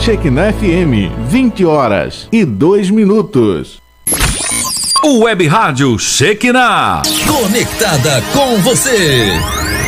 Shekinah FM, 20h02. O Web Rádio Shekinah. Conectada com você.